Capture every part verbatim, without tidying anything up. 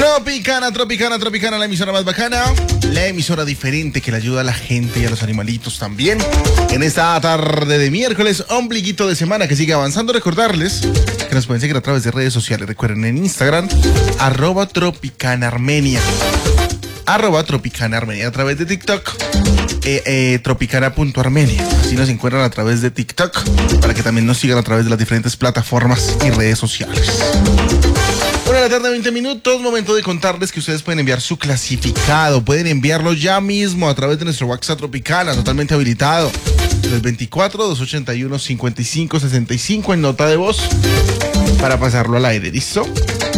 Tropicana, Tropicana, Tropicana, la emisora más bacana, la emisora diferente que le ayuda a la gente y a los animalitos también. En esta tarde de miércoles, ombliguito de semana que sigue avanzando, recordarles que nos pueden seguir a través de redes sociales. Recuerden en Instagram, arroba Tropicana Armenia, arroba Tropicana Armenia, a través de TikTok, eh, eh, tropicana.armenia. Así nos encuentran a través de TikTok, para que también nos sigan a través de las diferentes plataformas y redes sociales. Una de la tarde, veinte minutos, momento de contarles que ustedes pueden enviar su clasificado, pueden enviarlo ya mismo a través de nuestro WhatsApp Tropicana, totalmente habilitado, tres veinticuatro, doscientos ochenta y uno, cincuenta y cinco sesenta y cinco en nota de voz, para pasarlo al aire, ¿listo?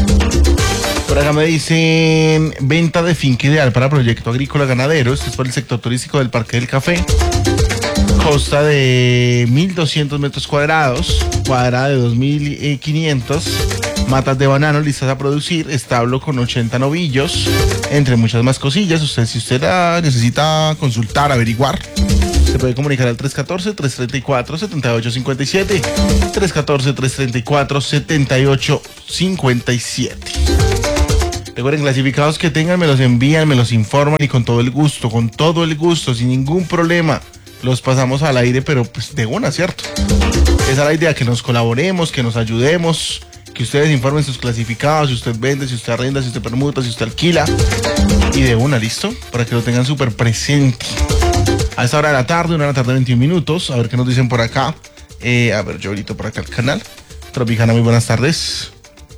Por acá me dicen, venta de finca ideal para proyecto agrícola ganadero, esto es por el sector turístico del Parque del Café, costa de mil doscientos metros cuadrados, cuadrada de dos mil quinientos, matas de banano listas a producir, establo con ochenta novillos, entre muchas más cosillas. Usted, si usted la necesita consultar, averiguar, se puede comunicar al tres uno cuatro, tres tres cuatro, siete ocho cinco siete, tres uno cuatro, tres tres cuatro, siete ocho cinco siete. Recuerden, clasificados que tengan, me los envían, me los informan y con todo el gusto, con todo el gusto, sin ningún problema, los pasamos al aire, pero pues de una, ¿cierto? Esa es la idea, que nos colaboremos, que nos ayudemos, que ustedes informen sus clasificados, si usted vende, si usted arrenda, si usted permuta, si usted alquila, y de una, ¿listo? Para que lo tengan súper presente. A esta hora de la tarde, una de la tarde, veintiún minutos, a ver qué nos dicen por acá. Eh, a ver, yo ahorita por acá el canal. Tropicana, muy buenas tardes.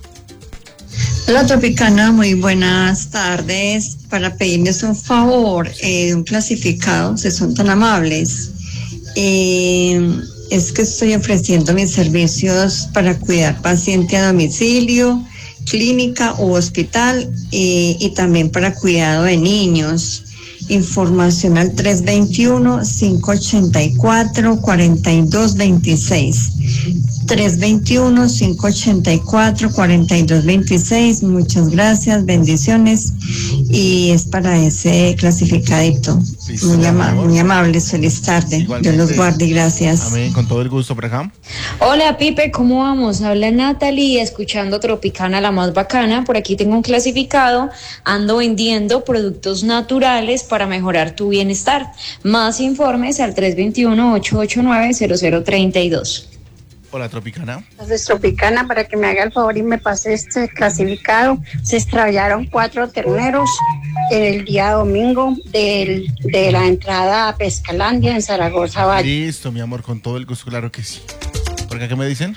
Hola Tropicana, muy buenas tardes. Para pedirles un favor, eh, un clasificado, si son tan amables. Eh, es que estoy ofreciendo mis servicios para cuidar paciente a domicilio, clínica u hospital, eh, y también para cuidado de niños. Información al tres veintiuno, cinco ochenta y cuatro, cuarenta y dos veintiséis. tres veintiuno, cinco ochenta y cuatro, cuarenta y dos veintiséis. Muchas gracias, bendiciones. Y es para ese clasificadito. Sí, muy, ama muy amables, feliz tarde. Igualmente. Dios los guarde y gracias. Amén, con todo el gusto por acá. Hola Pipe, ¿cómo vamos? Habla Natalie, escuchando Tropicana, la más bacana. Por aquí tengo un clasificado. Ando vendiendo productos naturales para mejorar tu bienestar. Más informes al tres veintiuno, ocho ocho nueve, cero cero treinta y dos. Hola Tropicana. Entonces Tropicana, para que me haga el favor y me pase este clasificado. Se extraviaron cuatro terneros el día domingo del, de la entrada a Pescalandia en Zaragoza Valle. Listo, mi amor, con todo el gusto, claro que sí. ¿Por acá qué me dicen?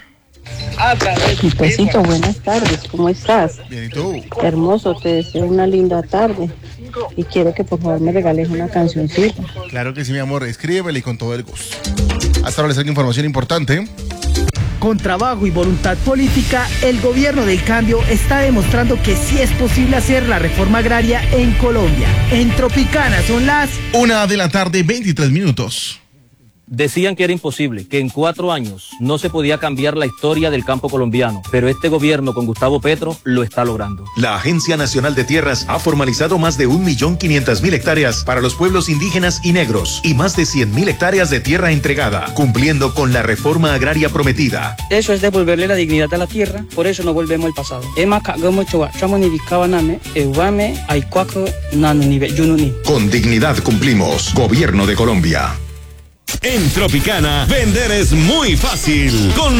Pepecito, buenas tardes, ¿cómo estás? Bien, ¿y tú? Hermoso, te deseo una linda tarde y quiero que por favor me regales una cancioncita. Claro que sí, mi amor, escríbele y con todo el gusto. Hasta ahora les traigo información importante. Con trabajo y voluntad política, el gobierno del cambio está demostrando que sí es posible hacer la reforma agraria en Colombia. En Tropicana son las una de la tarde, veintitrés minutos. Decían que era imposible, que en cuatro años no se podía cambiar la historia del campo colombiano, pero este gobierno con Gustavo Petro lo está logrando. La Agencia Nacional de Tierras ha formalizado más de un millón quinientas mil hectáreas para los pueblos indígenas y negros y más de cien mil hectáreas de tierra entregada, cumpliendo con la reforma agraria prometida. Eso es devolverle la dignidad a la tierra, por eso no volvemos al pasado. Con dignidad cumplimos. Gobierno de Colombia. En Tropicana, vender es muy fácil. Con